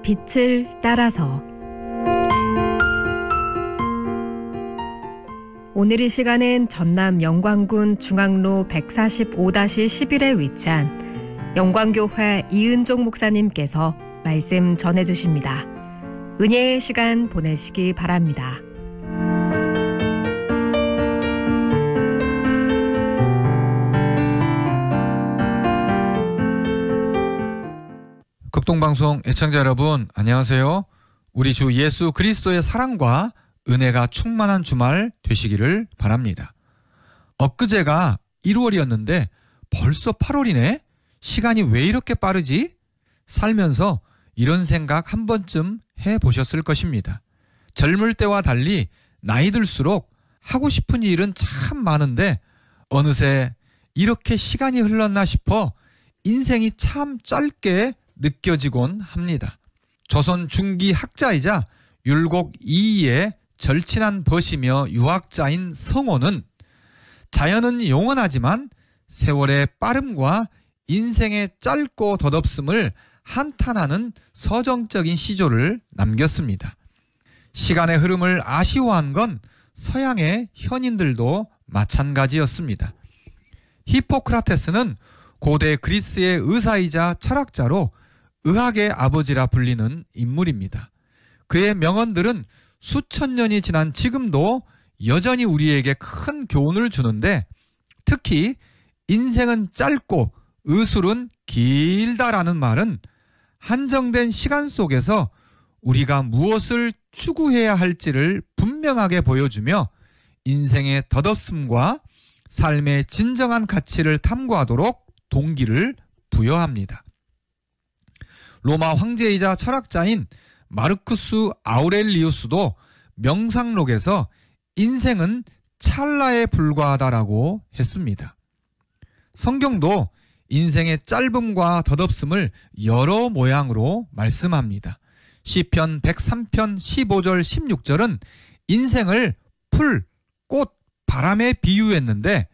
빛을 따라서. 오늘 이 시간은 전남 영광군 중앙로 145-11에 위치한 영광교회 이은종 목사님께서 말씀 전해주십니다. 은혜의 시간 보내시기 바랍니다. 극동방송 애청자 여러분, 안녕하세요. 우리 주 예수 그리스도의 사랑과 은혜가 충만한 주말 되시기를 바랍니다. 엊그제가 1월이었는데 벌써 8월이네? 시간이 왜 이렇게 빠르지? 살면서 이런 생각 한 번쯤 해보셨을 것입니다. 젊을 때와 달리 나이 들수록 하고 싶은 일은 참 많은데 어느새 이렇게 시간이 흘렀나 싶어 인생이 참 짧게 느껴지곤 합니다. 조선 중기 학자이자 율곡 이이의 절친한 벗이며 유학자인 성호는 자연은 영원하지만 세월의 빠름과 인생의 짧고 덧없음을 한탄하는 서정적인 시조를 남겼습니다. 시간의 흐름을 아쉬워한 건 서양의 현인들도 마찬가지였습니다. 히포크라테스는 고대 그리스의 의사이자 철학자로 의학의 아버지라 불리는 인물입니다. 그의 명언들은 수천 년이 지난 지금도 여전히 우리에게 큰 교훈을 주는데, 특히 인생은 짧고 의술은 길다라는 말은 한정된 시간 속에서 우리가 무엇을 추구해야 할지를 분명하게 보여주며 인생의 덧없음과 삶의 진정한 가치를 탐구하도록 동기를 부여합니다. 로마 황제이자 철학자인 마르쿠스 아우렐리우스도 명상록에서 인생은 찰나에 불과하다라고 했습니다. 성경도 인생의 짧음과 덧없음을 여러 모양으로 말씀합니다. 시편 103편 15절 16절은 인생을 풀, 꽃, 바람에 비유했는데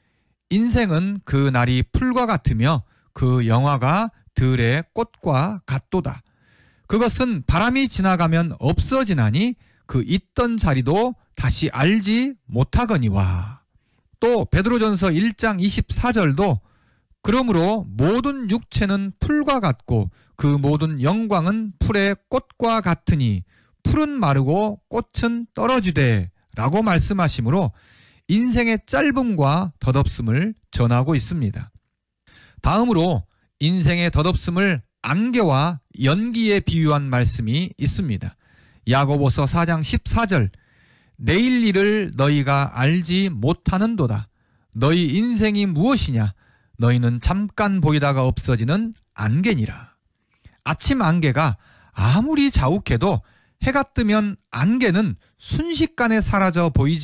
인생은 그 날이 풀과 같으며 그 영화가 들의 꽃과 같도다. 그것은 바람이 지나가면 없어지나니 그 있던 자리도 다시 알지 못하거니와. 또 베드로전서 1장 24절도 그러므로 모든 육체는 풀과 같고 그 모든 영광은 풀의 꽃과 같으니 풀은 마르고 꽃은 떨어지되 라고 말씀하시므로 인생의 짧음과 덧없음을 전하고 있습니다. 다음으로 인생의 덧없음을 안개와 연기에 비유한 말씀이 있습니다. 야고보서 4장 14절, 내일 일을 너희가 알지 못하는도다. 너희 인생이 무엇이냐? 너희는 잠깐 보이다가 없어지는 안개니라. 아침 안개가 아무리 자욱해도 해가 뜨면 안개는 순식간에 사라져 보이지